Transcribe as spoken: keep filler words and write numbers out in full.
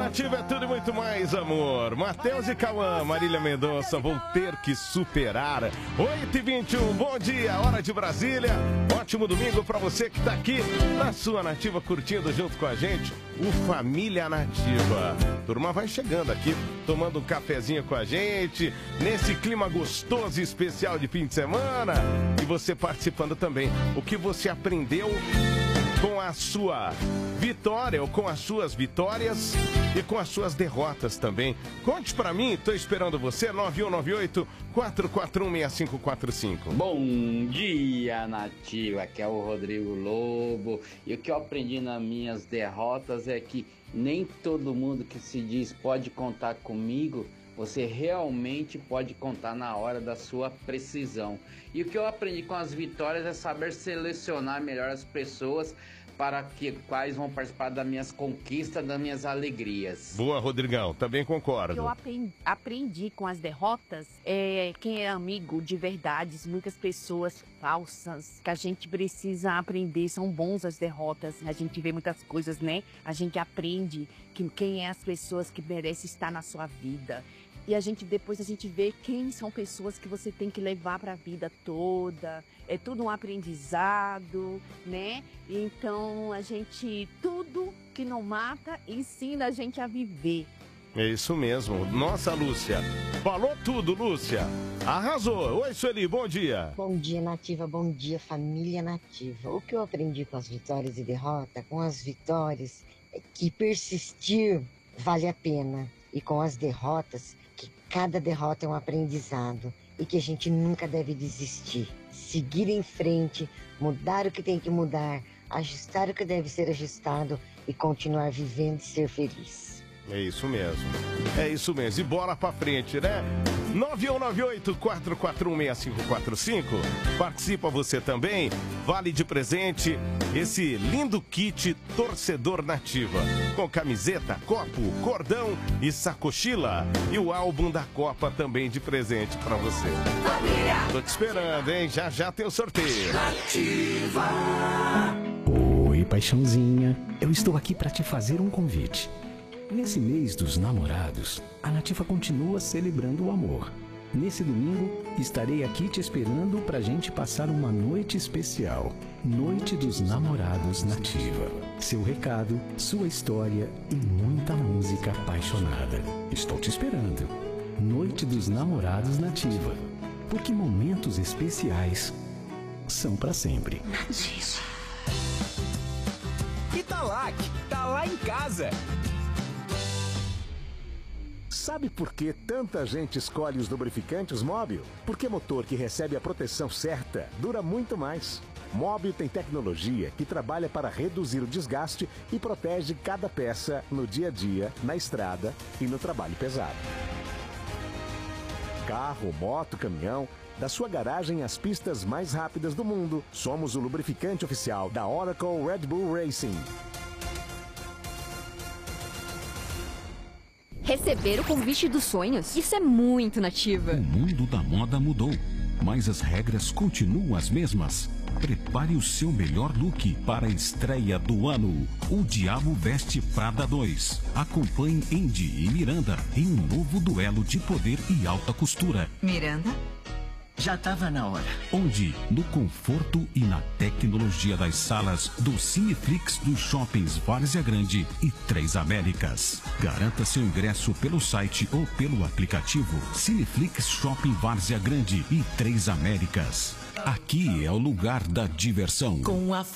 Nativa é tudo e muito mais, amor. Matheus e Cauã, Marília Mendonça, vou ter que superar. oito e vinte e um, bom dia, hora de Brasília. Ótimo domingo pra você que tá aqui na sua Nativa, curtindo junto com a gente o Família Nativa. Turma vai chegando aqui, tomando um cafezinho com a gente, nesse clima gostoso e especial de fim de semana. E você participando também. O que você aprendeu com a sua vitória ou com as suas vitórias e com as suas derrotas também. Conte pra mim, tô esperando você, nove um nove oito, quatro quatro um, seis cinco quatro cinco. Bom dia, Nativa, aqui é o Rodrigo Lobo. E o que eu aprendi nas minhas derrotas é que nem todo mundo que se diz pode contar comigo, você realmente pode contar na hora da sua precisão. E o que eu aprendi com as vitórias é saber selecionar melhor as pessoas para que quais vão participar das minhas conquistas, das minhas alegrias. Boa, Rodrigão, também concordo. O que eu aprendi, aprendi com as derrotas é quem é amigo de verdade, muitas pessoas falsas, que a gente precisa aprender, são bons as derrotas, a gente vê muitas coisas, né? A gente aprende que, quem é as pessoas que merecem estar na sua vida. E a gente depois a gente vê quem são pessoas que você tem que levar para a vida toda. É tudo um aprendizado, né? Então a gente, tudo que não mata, ensina a gente a viver. É isso mesmo. Nossa, Lúcia. Falou tudo, Lúcia. Arrasou. Oi, Sueli, bom dia. Bom dia, Nativa. Bom dia, família Nativa. O que eu aprendi com as vitórias e derrota, com as vitórias, é que persistir vale a pena. E com as derrotas, que cada derrota é um aprendizado e que a gente nunca deve desistir. Seguir em frente, mudar o que tem que mudar, ajustar o que deve ser ajustado e continuar vivendo e ser feliz. É isso mesmo. É isso mesmo. E bola pra frente, né? nove um nove oito, quatro quatro um, seis cinco quatro cinco. Participa você também. Vale de presente esse lindo kit Torcedor Nativa. Com camiseta, copo, cordão e sacochila. E o álbum da Copa também de presente pra você. Tô te esperando, hein? Já já tem o sorteio. Nativa. Oi, paixãozinha. Eu estou aqui pra te fazer um convite. Nesse mês dos namorados, a Nativa continua celebrando o amor. Nesse domingo, estarei aqui te esperando pra gente passar uma noite especial. Noite dos Namorados Nativa. Seu recado, sua história e muita música apaixonada. Estou te esperando. Noite dos Namorados Nativa. Porque momentos especiais são pra sempre. Nativa. Italac, tá lá em casa. Sabe por que tanta gente escolhe os lubrificantes Móbil? Porque motor que recebe a proteção certa dura muito mais. Móbil tem tecnologia que trabalha para reduzir o desgaste e protege cada peça no dia a dia, na estrada e no trabalho pesado. Carro, moto, caminhão, da sua garagem às pistas mais rápidas do mundo, somos o lubrificante oficial da Oracle Red Bull Racing. Receber o convite dos sonhos, isso é muito Nativa. O mundo da moda mudou, mas as regras continuam as mesmas. Prepare o seu melhor look para a estreia do ano. O Diabo Veste Prada dois. Acompanhe Andy e Miranda em um novo duelo de poder e alta costura. Miranda? Já estava na hora. Onde, no conforto e na tecnologia das salas do Cineflix dos shoppings Várzea Grande e Três Américas. Garanta seu ingresso pelo site ou pelo aplicativo Cineflix Shopping Várzea Grande e Três Américas. Aqui é o lugar da diversão. Com a